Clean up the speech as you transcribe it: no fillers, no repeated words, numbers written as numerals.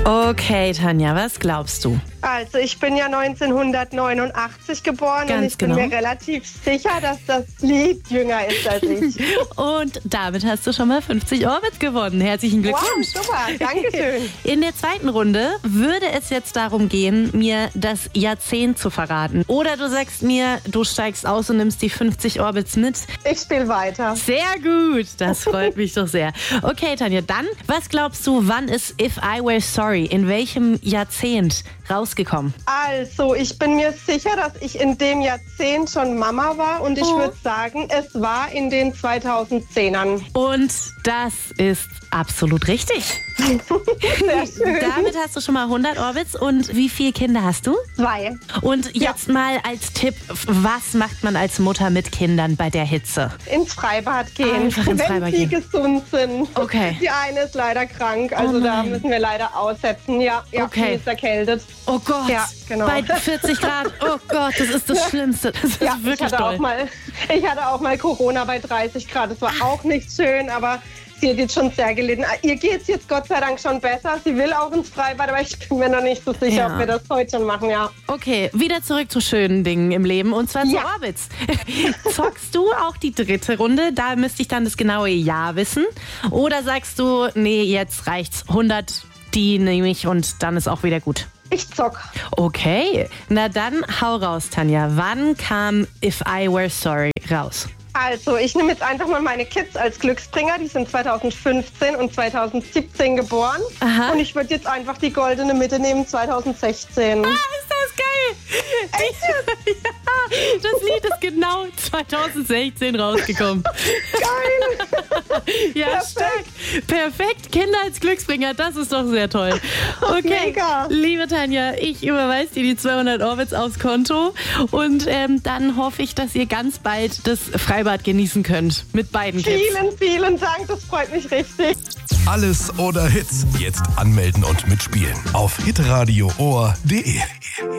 Okay, Tanja, was glaubst du? Also ich bin ja 1989 geboren und ich bin mir relativ sicher, dass das Lied jünger ist als ich. Und damit hast du schon mal 50 Orbit gewonnen. Herzlichen Glückwunsch. Wow, super, Dankeschön. In der zweiten Runde würde es jetzt darum gehen, mir das Jahrzehnt zu verraten. Oder du sagst mir, du steigst aus und nimmst die 50 Orbits mit. Ich spiele weiter. Sehr gut, das freut mich doch sehr. Okay, Tanja, dann, was glaubst du, wann ist If I Were Sorry, in welchem Jahrzehnt rausgekommen? Also, ich bin mir sicher, dass ich in dem Jahrzehnt schon Mama war und ich würde sagen, es war in den 2010ern. Und das ist absolut richtig. Sehr schön. Damit hast du schon mal 100 Orbits. Und wie viele Kinder hast du? 2. Und jetzt mal als Tipp, was macht man als Mutter mit Kindern bei der Hitze? Ins Freibad gehen, Einfach ins wenn Freibad sie gehen. gesund sind. Okay. Die eine ist leider krank, also da müssen wir leider aussetzen. Ja, Okay. sie ist erkältet. Oh Gott, Ja, genau. bei 40 Grad. Oh Gott, das ist das Schlimmste. Das ist wirklich ich hatte toll. ich hatte auch mal Corona bei 30 Grad. Das war auch nicht schön, aber sie hat jetzt schon sehr gelitten. Ihr geht es jetzt Gott sei Dank schon besser. Sie will auch ins Freibad, aber ich bin mir noch nicht so sicher, ob wir das heute schon machen, ja. Okay, wieder zurück zu schönen Dingen im Leben und zwar zu Ja. Orbits. Zockst du auch die dritte Runde? Da müsste ich dann das genaue Jahr wissen. Oder sagst du, nee, jetzt reicht's. 100, die nehme ich und dann ist auch wieder gut. Ich zock. Okay, na dann hau raus, Tanja. Wann kam If I Were Sorry raus? Also, ich nehme jetzt einfach mal meine Kids als Glücksbringer. Die sind 2015 und 2017 geboren. Aha. Und ich würde jetzt einfach die goldene Mitte nehmen, 2016. Ah, ist das geil! Ja, das Lied ist genau 2016 rausgekommen. Geil! Ja, Perfekt. stark. Perfekt. Kinder als Glücksbringer, das ist doch sehr toll. Okay, Mega. liebe Tanja, ich überweise dir die 200 Orbits aufs Konto und dann hoffe ich, dass ihr ganz bald das Freibad genießen könnt mit beiden Kids. Vielen, vielen Dank. Das freut mich richtig. Alles oder Hits. Jetzt anmelden und mitspielen auf hitradio.de.